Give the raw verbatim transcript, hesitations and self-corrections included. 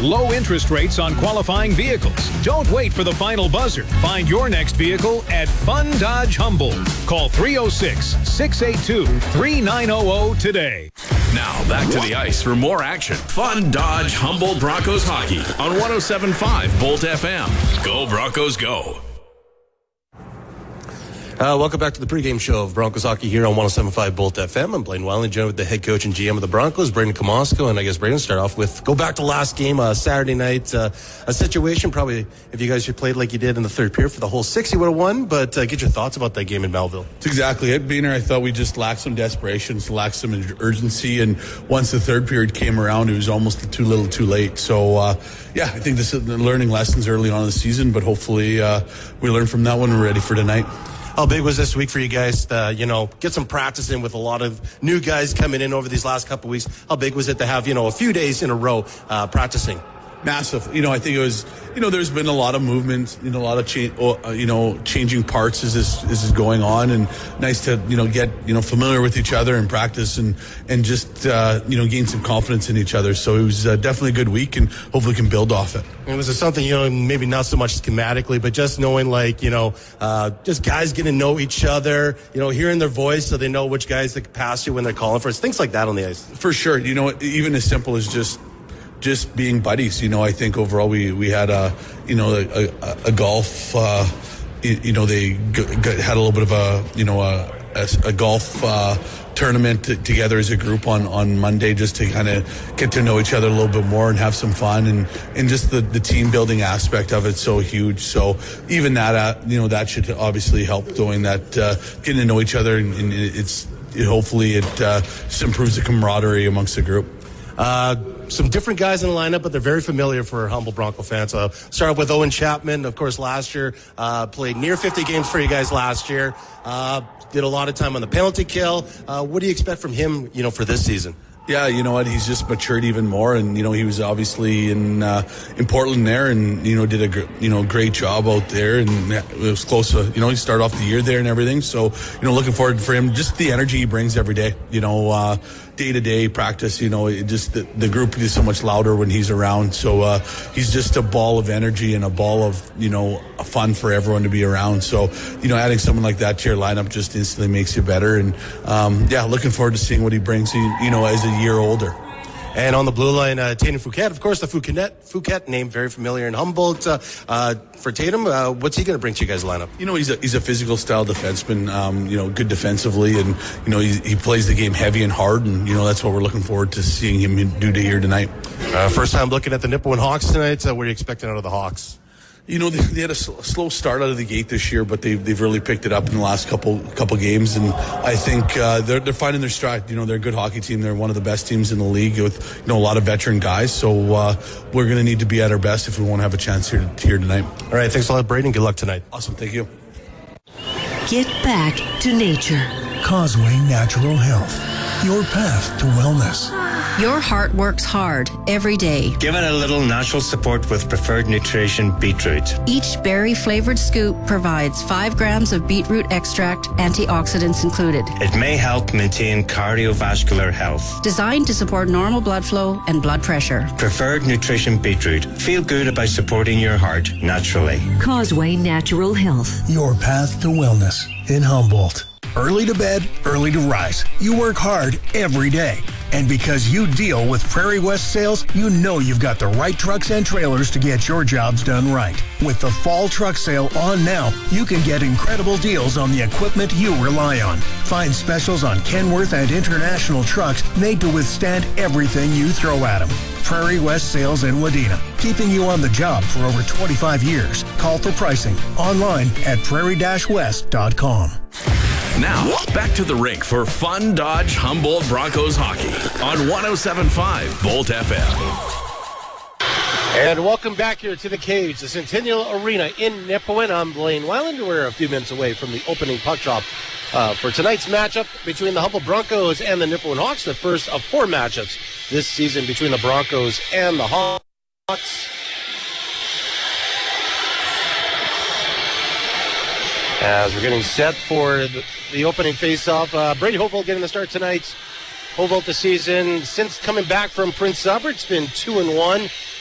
low interest rates on qualifying vehicles. Don't wait for the final buzzer. Find your next vehicle at Fun Dodge Humboldt. Call three oh six, six eight two, three nine zero zero today. Now back to the ice for more action. Fun Dodge Humboldt Broncos hockey on one oh seven point five Bolt F M. Go Broncos go. Uh, welcome back to the pregame show of Broncos hockey here on one oh seven point five Bolt F M. I'm Blaine Weiland, joined with the head coach and G M of the Broncos, Brayden Comosco. And I guess, Brayden, start off with, go back to last game, uh, Saturday night. Uh, a situation, probably, if you guys had played like you did in the third period for the whole six, you would have won. But uh, get your thoughts about that game in Melville. That's exactly it, Beaner. I thought we just lacked some desperation, lacked some urgency. And once the third period came around, it was almost too little too late. So, uh, yeah, I think this is learning lessons early on in the season. But hopefully uh, we learn from that one and we're ready for tonight. How big was this week for you guys to, you know, get some practice in with a lot of new guys coming in over these last couple of weeks? How big was it to have, you know, a few days in a row uh, practicing? Massive. You know, I think it was, you know, there's been a lot of movement, you know, a lot of, cha- uh, you know, changing parts as this, as this is going on, and nice to, you know, get, you know, familiar with each other and practice and, and just, uh, you know, gain some confidence in each other. So it was uh, definitely a good week and hopefully can build off it. And was it something, you know, maybe not so much schematically, but just knowing, like, you know, uh, just guys getting to know each other, you know, hearing their voice so they know which guys that pass you when they're calling for us, things like that on the ice? For sure. You know, even as simple as just, just being buddies. You know, I think overall we, we had a, you know, a, a, a golf, uh, you, you know, they g- g- had a little bit of a, you know, a, a, a golf uh, tournament t- together as a group on, on Monday, just to kind of get to know each other a little bit more and have some fun, and, and just the, the team building aspect of it's so huge. So even that, uh, you know, that should obviously help doing that, uh, getting to know each other, and, and it's, it, hopefully it uh, just improves the camaraderie amongst the group. Uh, some different guys in the lineup, but they're very familiar for Humboldt Bronco fans. Uh, started with Owen Chapman, of course, last year. Uh, played near fifty games for you guys last year. Uh, did a lot of time on the penalty kill. Uh, what do you expect from him, you know, for this season? Yeah, you know what? He's just matured even more, and you know he was obviously in uh, in Portland there, and you know did a gr- you know great job out there, and it was close to, you know he started off the year there and everything. So you know looking forward for him, just the energy he brings every day. You know, uh, day to day practice. You know, it just the, the group is so much louder when he's around. So uh, he's just a ball of energy and a ball of you know fun for everyone to be around. So you know adding someone like that to your lineup just instantly makes you better. And um, yeah, looking forward to seeing what he brings. You, you know, as a year older. And on the blue line, uh, Tatum Fouquet, of course, the Fouquet, Fouquet name, very familiar in Humboldt. Uh, uh, for Tatum, uh, what's he going to bring to you guys' lineup? You know, he's a he's a physical style defenseman. Um, you know, good defensively, and you know he, he plays the game heavy and hard, and you know that's what we're looking forward to seeing him do to here tonight. Uh, first time looking at the Nipawin Hawks tonight. Uh, what are you expecting out of the Hawks? You know, they, they had a sl- slow start out of the gate this year, but they've they've really picked it up in the last couple couple games, and I think uh, they're they're finding their stride. You know, they're a good hockey team. They're one of the best teams in the league with you know a lot of veteran guys. So uh, we're going to need to be at our best if we want to have a chance here here tonight. All right, thanks a lot, Brayden. Good luck tonight. Awesome, thank you. Get back to nature. Causeway Natural Health, your path to wellness. Your heart works hard every day. Give it a little natural support with Preferred Nutrition Beetroot. Each berry-flavored scoop provides five grams of beetroot extract, antioxidants included. It may help maintain cardiovascular health. Designed to support normal blood flow and blood pressure. Preferred Nutrition Beetroot. Feel good about supporting your heart naturally. Causeway Natural Health, your path to wellness in Humboldt. Early to bed, early to rise. You work hard every day. And because you deal with Prairie West Sales, you know you've got the right trucks and trailers to get your jobs done right. With the fall truck sale on now, you can get incredible deals on the equipment you rely on. Find specials on Kenworth and International trucks made to withstand everything you throw at them. Prairie West Sales in Wadena, keeping you on the job for over twenty-five years. Call for pricing online at prairie west dot com. Now, back to the rink for Fun Dodge Humboldt Broncos hockey on one oh seven point five Bolt F M. And welcome back here to the Cage, the Centennial Arena in Nipawin. I'm Blaine Weiland. We're a few minutes away from the opening puck drop uh, for tonight's matchup between the Humboldt Broncos and the Nipawin Hawks, the first of four matchups this season between the Broncos and the Hawks. As we're getting set for the, the opening face-off, uh, Brady Hovvold getting the start tonight. Hovvold this season, since coming back from Prince Albert, it's been two and one.